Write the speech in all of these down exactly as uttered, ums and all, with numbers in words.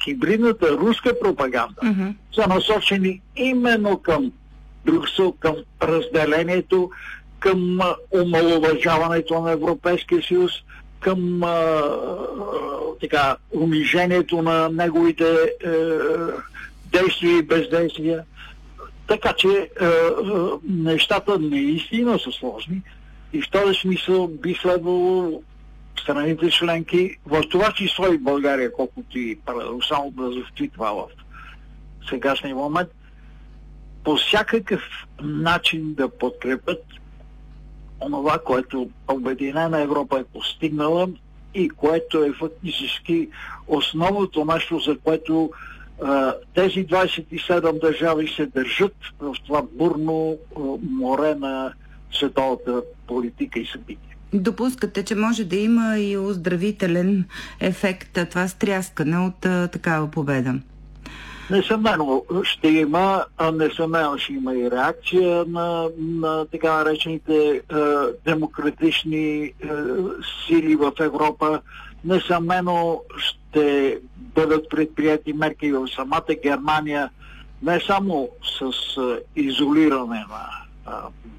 хибридната руска пропаганда mm-hmm. са насочени именно към Брюксел, към разделението, към омаловажаването на Европейския съюз, към а, а, така, унижението на неговите е, действия и бездействия. Така че е, е, нещата наистина са сложни и в този смисъл би следвало страните членки, в това число и България, колкото и парадоксално да звучи това в сегашния момент, по всякакъв начин да подкрепят онова, което Обединена Европа е постигнала и което е фактически основното нещо, за което а, тези двадесет и седем държави се държат в това бурно а, море на световната политика и събития. Допускате, че може да има и оздравителен ефект, това стряскане от а, такава победа? Несъмнено ще има, а несъмнено ще има и реакция на, на така наречените е, демократични е, сили в Европа. Несъмнено ще бъдат предприяти мерки в самата Германия, не само с е, изолиране на е,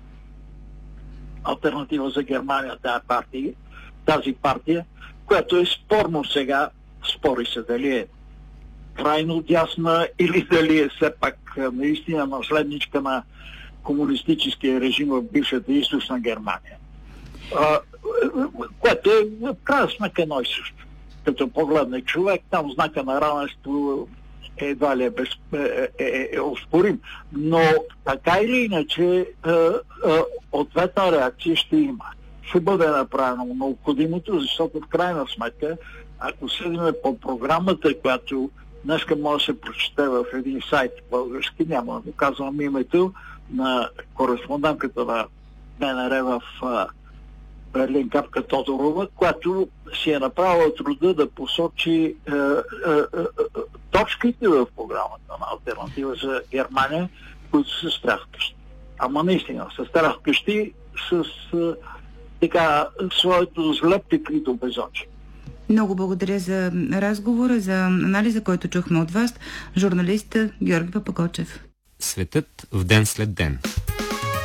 алтернатива за Германия, тази партия, тази партия, която е спорно сега, спори се дали е крайно дясна или дали е все пак наистина наследничка на комунистическия режим в бившата източна Германия. А, което е в крайна сметка едно и също. Като погледне човек, там знака на равенство едва ли е, без, е, е, е оспорим. Но така или иначе е, е, ответна реакция ще има. Ще бъде направено необходимото, защото в крайна сметка, ако седиме по програмата, която днеска може да се прочете в един сайт български, няма да го казвам името, на кореспондентката на БНР в Берлин Капка Тодорова, която си е направила труда да посочи е, е, е, точките в програмата на Алтернатива за Германия, които са стряскащи. Ама наистина, са стряскащи с е, така своето зле прикрито безочие. Много благодаря за разговора, за анализа, който чухме от вас. Журналист Георги Папакочев. Светът в ден след ден.